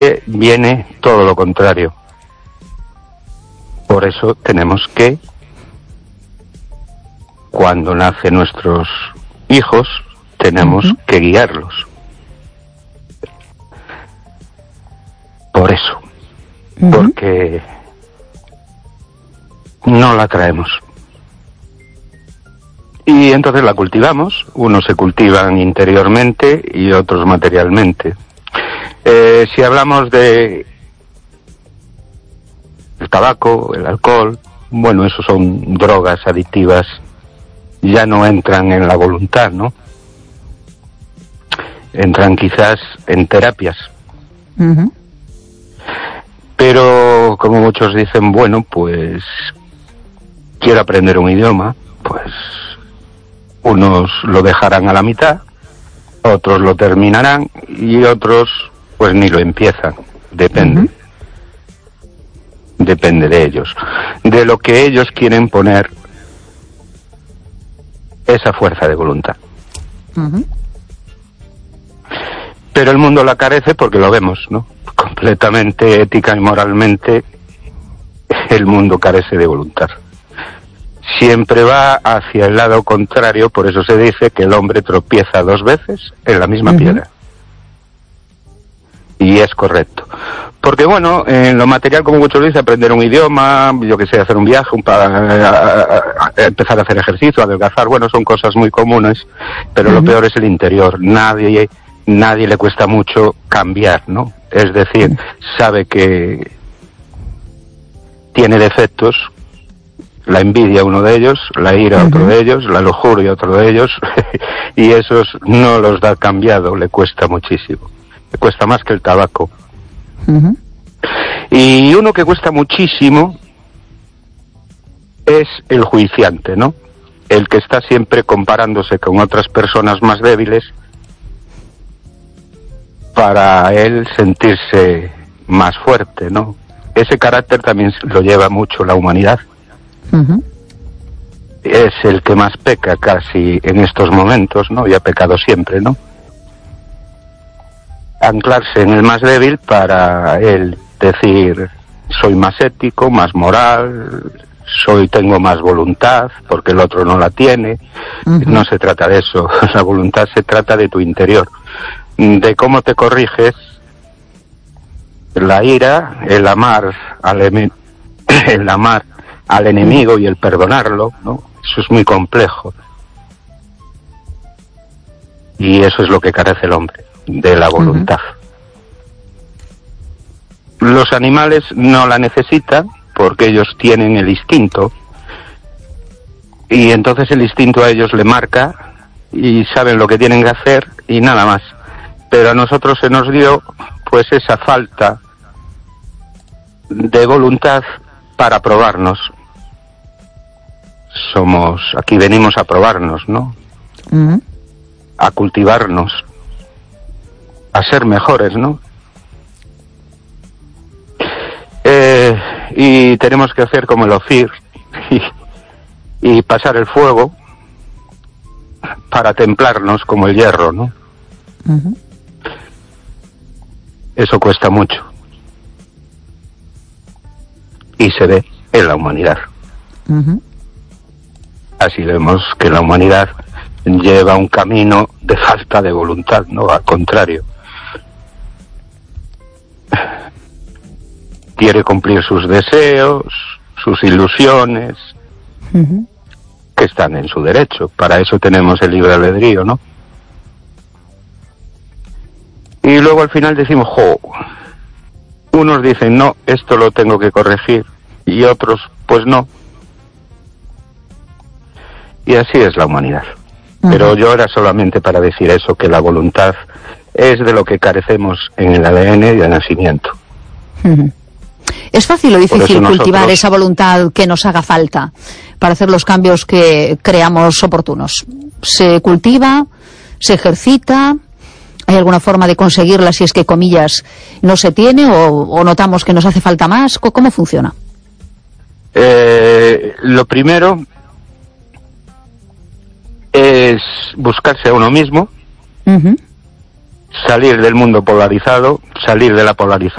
viene todo lo contrario. Por eso tenemos que, cuando nacen nuestros hijos, tenemos que guiarlos. Por eso. Porque no la traemos. Y entonces la cultivamos. Unos se cultivan interiormente y otros materialmente. Si hablamos de el tabaco, el alcohol, bueno, eso son drogas adictivas, ya no entran en la voluntad, ¿no? Entran quizás en terapias. Pero como muchos dicen, bueno, pues quiero aprender un idioma, pues unos lo dejarán a la mitad, otros lo terminarán y otros pues ni lo empiezan. Depende. Depende de ellos, de lo que ellos quieren poner esa fuerza de voluntad. Pero el mundo la carece porque lo vemos, ¿no? Completamente ética y moralmente el mundo carece de voluntad. Siempre va hacia el lado contrario, por eso se dice que el hombre tropieza 2 veces en la misma piedra. Y es correcto. Porque bueno, en lo material, como muchos dicen, aprender un idioma, yo que sé, hacer un viaje, empezar a hacer ejercicio, adelgazar, bueno, son cosas muy comunes, pero lo peor es el interior. Nadie le cuesta mucho cambiar, ¿no? Es decir, sabe que tiene defectos, la envidia uno de ellos, la ira otro de ellos, la lujuria otro de ellos, y esos no los da cambiado, le cuesta muchísimo. Le cuesta más que el tabaco. Y uno que cuesta muchísimo es el juiciante, ¿no? El que está siempre comparándose con otras personas más débiles para él sentirse más fuerte, ¿no? Ese carácter también lo lleva mucho la humanidad. Es el que más peca casi en estos momentos, ¿no? Y ha pecado siempre, ¿no? Anclarse en el más débil para él decir soy más ético, más moral, tengo más voluntad porque el otro no la tiene. No se trata de eso. La voluntad se trata de tu interior, de cómo te corriges. La ira, el amar al enemigo y el perdonarlo, ¿no? Eso es muy complejo. Y eso es lo que carece el hombre, de la voluntad. Los animales no la necesitan porque ellos tienen el instinto y entonces el instinto a ellos le marca y saben lo que tienen que hacer y nada más. Pero a nosotros se nos dio pues esa falta de voluntad para probarnos. Aquí venimos a probarnos, ¿no? A cultivarnos, a ser mejores, ¿no? Y tenemos que hacer como el Ofir y pasar el fuego para templarnos como el hierro, ¿no? Eso cuesta mucho y se ve en la humanidad. Así vemos que la humanidad lleva un camino de falta de voluntad, ¿no? Al contrario. Quiere cumplir sus deseos, sus ilusiones, que están en su derecho. Para eso tenemos el libre albedrío, ¿no? Y luego al final decimos, unos dicen, no, esto lo tengo que corregir, y otros, pues no. Y así es la humanidad. Pero yo era solamente para decir eso, que la voluntad es de lo que carecemos en el ADN de nacimiento. ¿Es fácil o difícil cultivar esa voluntad que nos haga falta para hacer los cambios que creamos oportunos? ¿Se cultiva? ¿Se ejercita? ¿Hay alguna forma de conseguirla si es que, comillas, no se tiene o notamos que nos hace falta más? ¿Cómo funciona? Lo primero es buscarse a uno mismo, salir del mundo polarizado, salir de la polarización